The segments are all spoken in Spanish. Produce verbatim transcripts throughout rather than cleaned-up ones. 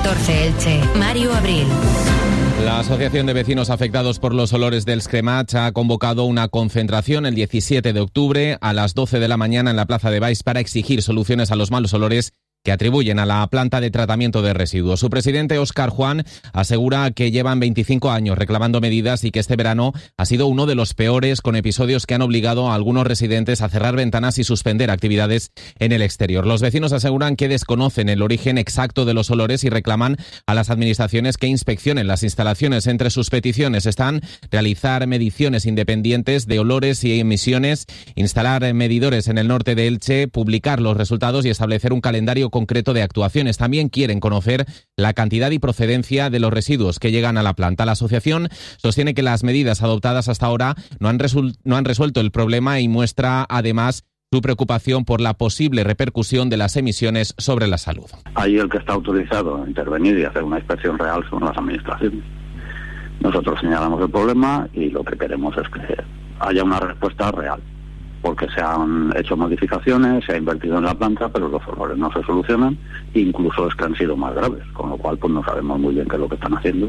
catorce Elche. Mario Abril. La Asociación de Vecinos Afectados por los Olores del Scrematx ha convocado una concentración el diecisiete de octubre a las doce de la mañana en la Plaza de Baix para exigir soluciones a los malos olores que atribuyen a la planta de tratamiento de residuos. Su presidente, Óscar Juan, asegura que llevan veinticinco años reclamando medidas y que este verano ha sido uno de los peores, con episodios que han obligado a algunos residentes a cerrar ventanas y suspender actividades en el exterior. Los vecinos aseguran que desconocen el origen exacto de los olores y reclaman a las administraciones que inspeccionen las instalaciones. Entre sus peticiones están realizar mediciones independientes de olores y emisiones, instalar medidores en el norte de Elche, publicar los resultados y establecer un calendario concreto de actuaciones. También quieren conocer la cantidad y procedencia de los residuos que llegan a la planta. La asociación sostiene que las medidas adoptadas hasta ahora no han, result- no han resuelto el problema y muestra además su preocupación por la posible repercusión de las emisiones sobre la salud. Ahí el que está autorizado a intervenir y hacer una inspección real son las administraciones. Nosotros señalamos el problema y lo que queremos es que haya una respuesta real, porque se han hecho modificaciones, se ha invertido en la planta, pero los olores no se solucionan, incluso es que han sido más graves, con lo cual pues no sabemos muy bien qué es lo que están haciendo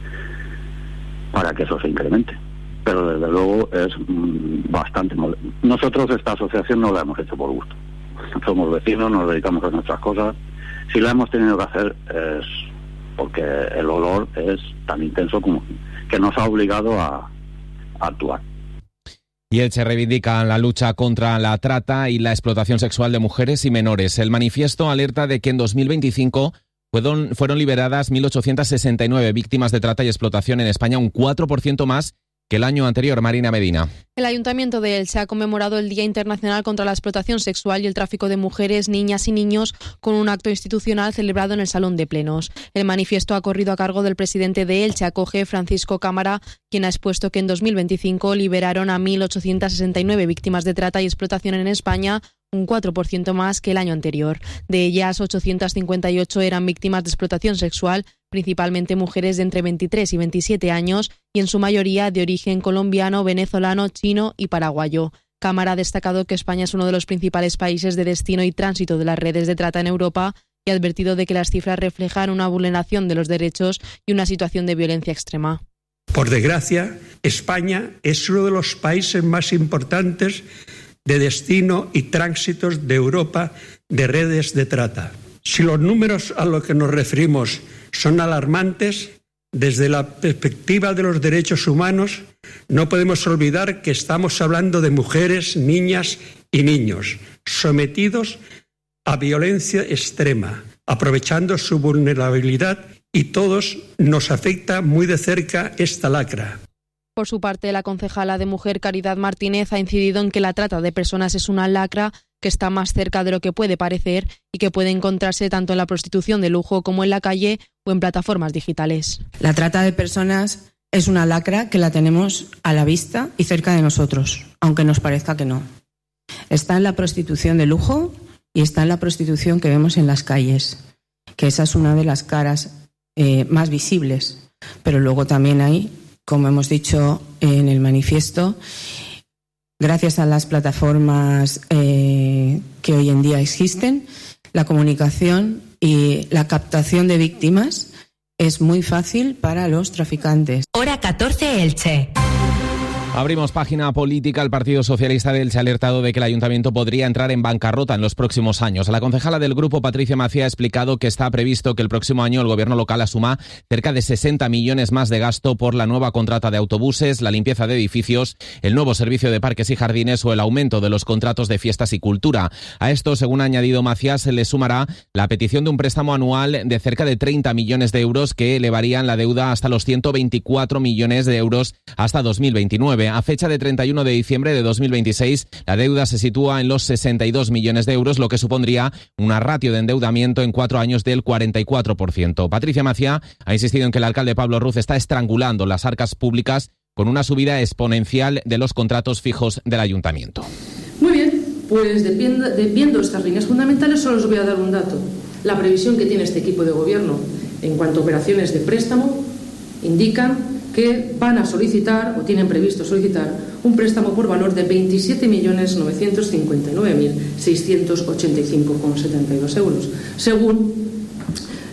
para que eso se incremente. Pero desde luego es mmm, bastante molesto. Nosotros esta asociación no la hemos hecho por gusto. Somos vecinos, nos dedicamos a nuestras cosas. Si la hemos tenido que hacer es porque el olor es tan intenso como que nos ha obligado a, a actuar. Y Elche reivindica la lucha contra la trata y la explotación sexual de mujeres y menores. El manifiesto alerta de que en dos mil veinticinco fueron, fueron liberadas mil ochocientas sesenta y nueve víctimas de trata y explotación en España, un cuatro por ciento más que el año anterior. Marina Medina. El Ayuntamiento de Elche ha conmemorado el Día Internacional contra la Explotación Sexual y el Tráfico de Mujeres, Niñas y Niños con un acto institucional celebrado en el Salón de Plenos. El manifiesto ha corrido a cargo del presidente de Elche, Acoge, Francisco Cámara, quien ha expuesto que en dos mil veinticinco liberaron a mil ochocientas sesenta y nueve víctimas de trata y explotación en España, un cuatro por ciento más que el año anterior. De ellas, ochocientas cincuenta y ocho eran víctimas de explotación sexual, principalmente mujeres de entre veintitrés y veintisiete años, y en su mayoría de origen colombiano, venezolano, chino y paraguayo. Cámara ha destacado que España es uno de los principales países de destino y tránsito de las redes de trata en Europa y ha advertido de que las cifras reflejan una vulneración de los derechos y una situación de violencia extrema. Por desgracia, España es uno de los países más importantes de destino y tránsitos de Europa de redes de trata. Si los números a los que nos referimos son alarmantes, desde la perspectiva de los derechos humanos, no podemos olvidar que estamos hablando de mujeres, niñas y niños sometidos a violencia extrema, aprovechando su vulnerabilidad, y todos nos afecta muy de cerca esta lacra. Por su parte, la concejala de Mujer, Caridad Martínez, ha incidido en que la trata de personas es una lacra que está más cerca de lo que puede parecer y que puede encontrarse tanto en la prostitución de lujo como en la calle o en plataformas digitales. La trata de personas es una lacra que la tenemos a la vista y cerca de nosotros, aunque nos parezca que no. Está en la prostitución de lujo y está en la prostitución que vemos en las calles, que esa es una de las caras eh, más visibles, pero luego también hay, como hemos dicho en el manifiesto, gracias a las plataformas eh, que hoy en día existen, la comunicación y la captación de víctimas es muy fácil para los traficantes. Hora catorce Elche. Abrimos página política. El Partido Socialista de Elche ha alertado de que el Ayuntamiento podría entrar en bancarrota en los próximos años. La concejala del grupo, Patricia Macía, ha explicado que está previsto que el próximo año el gobierno local asuma cerca de sesenta millones más de gasto por la nueva contrata de autobuses, la limpieza de edificios, el nuevo servicio de parques y jardines o el aumento de los contratos de fiestas y cultura. A esto, según ha añadido Macía, se le sumará la petición de un préstamo anual de cerca de treinta millones de euros que elevarían la deuda hasta los ciento veinticuatro millones de euros hasta dos mil veintinueve. A fecha de treinta y uno de diciembre de dos mil veintiséis, la deuda se sitúa en los sesenta y dos millones de euros, lo que supondría una ratio de endeudamiento en cuatro años del cuarenta y cuatro por ciento. Patricia Macía ha insistido en que el alcalde Pablo Ruz está estrangulando las arcas públicas con una subida exponencial de los contratos fijos del ayuntamiento. Muy bien, pues de, viendo estas líneas fundamentales solo os voy a dar un dato. La previsión que tiene este equipo de gobierno en cuanto a operaciones de préstamo indican que van a solicitar, o tienen previsto solicitar, un préstamo por valor de veintisiete millones novecientos cincuenta y nueve mil seiscientos ochenta y cinco coma setenta y dos euros, según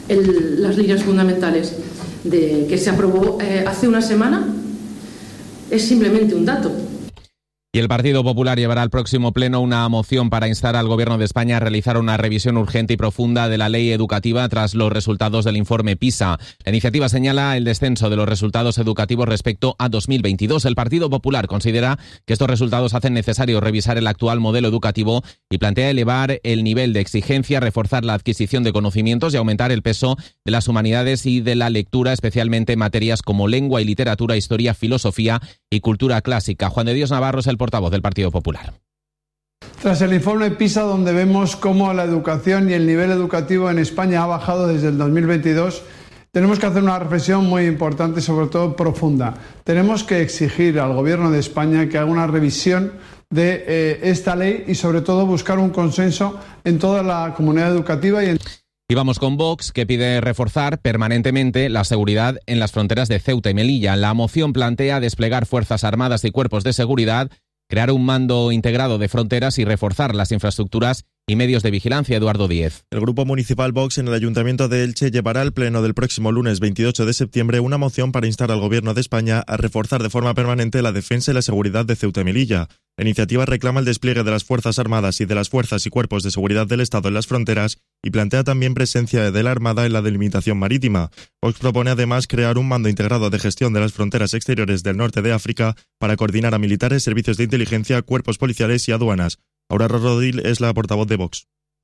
el, las líneas fundamentales de, que se aprobó eh, hace una semana es simplemente un dato. Y el Partido Popular llevará al próximo pleno una moción para instar al Gobierno de España a realizar una revisión urgente y profunda de la ley educativa tras los resultados del informe PISA. La iniciativa señala el descenso de los resultados educativos respecto a dos mil veintidós. El Partido Popular considera que estos resultados hacen necesario revisar el actual modelo educativo y plantea elevar el nivel de exigencia, reforzar la adquisición de conocimientos y aumentar el peso de las humanidades y de la lectura, especialmente en materias como lengua y literatura, historia, filosofía y cultura clásica. Juan de Dios Navarro es el portavoz del Partido Popular. Tras el informe PISA, donde vemos cómo la educación y el nivel educativo en España ha bajado desde el dos mil veintidós, tenemos que hacer una reflexión muy importante, sobre todo profunda. Tenemos que exigir al Gobierno de España que haga una revisión de eh, esta ley y sobre todo buscar un consenso en toda la comunidad educativa y en... Y vamos con Vox, que pide reforzar permanentemente la seguridad en las fronteras de Ceuta y Melilla. La moción plantea desplegar fuerzas armadas y cuerpos de seguridad, crear un mando integrado de fronteras y reforzar las infraestructuras y medios de vigilancia. Eduardo Díez. El Grupo Municipal Vox en el Ayuntamiento de Elche llevará al pleno del próximo lunes veintiocho de septiembre una moción para instar al Gobierno de España a reforzar de forma permanente la defensa y la seguridad de Ceuta y Melilla. La iniciativa reclama el despliegue de las Fuerzas Armadas y de las fuerzas y cuerpos de seguridad del Estado en las fronteras y plantea también presencia de la Armada en la delimitación marítima. Vox propone además crear un mando integrado de gestión de las fronteras exteriores del norte de África para coordinar a militares, servicios de inteligencia, cuerpos policiales y aduanas. Aurora Rodil es la portavoz de Vox.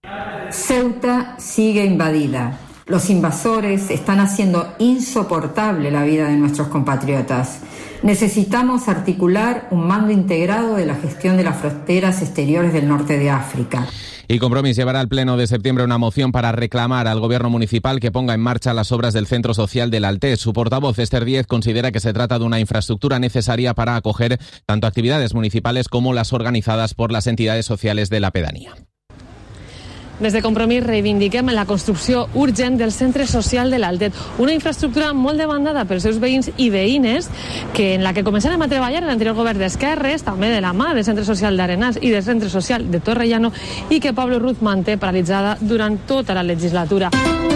Ceuta sigue invadida. Los invasores están haciendo insoportable la vida de nuestros compatriotas. Necesitamos articular un mando integrado de la gestión de las fronteras exteriores del norte de África. Y Compromís llevará al pleno de septiembre una moción para reclamar al Gobierno municipal que ponga en marcha las obras del Centro Social del Altés. Su portavoz, Esther Díez, considera que se trata de una infraestructura necesaria para acoger tanto actividades municipales como las organizadas por las entidades sociales de la pedanía. Des de Compromís reivindiquem la construcció urgent del Centre Social de l'Altet, una infraestructura molt demandada pels seus veïns i veïnes, que en la que començarem a treballar en l'anterior govern d'Esquerres, també de la mà del Centre Social d'Arenàs i del Centre Social de Torrellano, i que Pablo Ruz manté paralitzada durant tota la legislatura.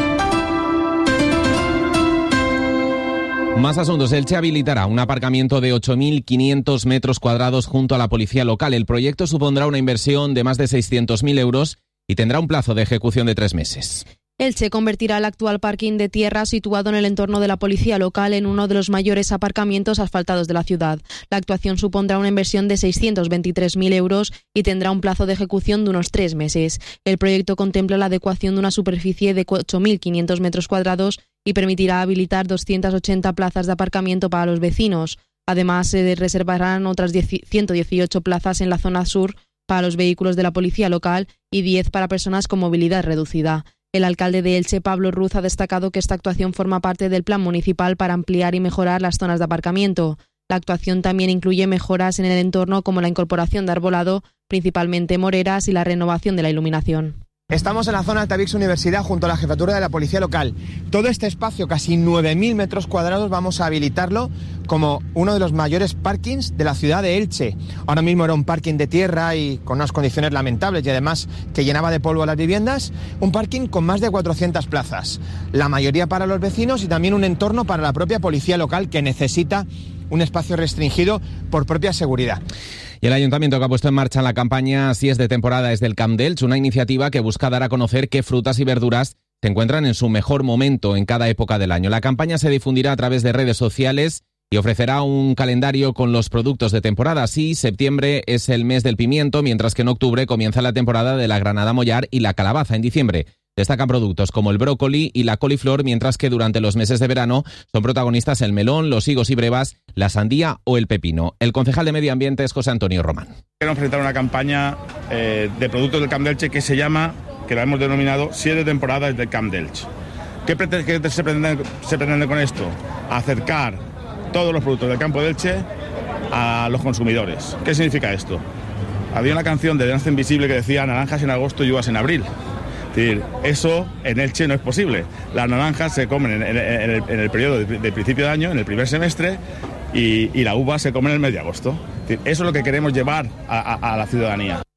Más asuntos. Elche habilitará un aparcamiento de ocho mil quinientos metros cuadrados junto a la policía local. El proyecto supondrá una inversión de más de seiscientos mil euros y tendrá un plazo de ejecución de tres meses. Elche convertirá el actual parking de tierra situado en el entorno de la policía local en uno de los mayores aparcamientos asfaltados de la ciudad. La actuación supondrá una inversión de seiscientos veintitrés mil euros y tendrá un plazo de ejecución de unos tres meses. El proyecto contempla la adecuación de una superficie de ocho mil quinientos metros cuadrados y permitirá habilitar doscientas ochenta plazas de aparcamiento para los vecinos. Además, se reservarán otras ciento dieciocho plazas en la zona sur para los vehículos de la policía local y diez para personas con movilidad reducida. El alcalde de Elche, Pablo Ruz, ha destacado que esta actuación forma parte del plan municipal para ampliar y mejorar las zonas de aparcamiento. La actuación también incluye mejoras en el entorno como la incorporación de arbolado, principalmente moreras, y la renovación de la iluminación. Estamos en la zona Altavix Universidad junto a la jefatura de la policía local. Todo este espacio, casi nueve mil metros cuadrados, vamos a habilitarlo como uno de los mayores parkings de la ciudad de Elche. Ahora mismo era un parking de tierra y con unas condiciones lamentables y además que llenaba de polvo las viviendas. Un parking con más de cuatrocientas plazas, la mayoría para los vecinos y también un entorno para la propia policía local que necesita un espacio restringido por propia seguridad. Y el Ayuntamiento que ha puesto en marcha la campaña Si es de temporada es del Camp d'Elx, una iniciativa que busca dar a conocer qué frutas y verduras se encuentran en su mejor momento en cada época del año. La campaña se difundirá a través de redes sociales y ofrecerá un calendario con los productos de temporada. Así, septiembre es el mes del pimiento, mientras que en octubre comienza la temporada de la granada mollar y la calabaza. En diciembre destacan productos como el brócoli y la coliflor, mientras que durante los meses de verano son protagonistas el melón, los higos y brevas, la sandía o el pepino. El concejal de Medio Ambiente es José Antonio Román. Queremos presentar una campaña eh, de productos del Camp d'Elx que se llama, que la hemos denominado Si es de temporada es del Camp d'Elx. ¿Qué, pretende, qué se, pretende, se pretende con esto? Acercar todos los productos del campo de Elche a los consumidores. ¿Qué significa esto? Había una canción de Danza Invisible que decía naranjas en agosto y uvas en abril. Es decir, eso en Elche no es posible. Las naranjas se comen en, en, en, el, en el periodo de, de principio de año, en el primer semestre, y, y la uva se come en el mes de agosto. Es decir, eso es lo que queremos llevar a, a, a la ciudadanía.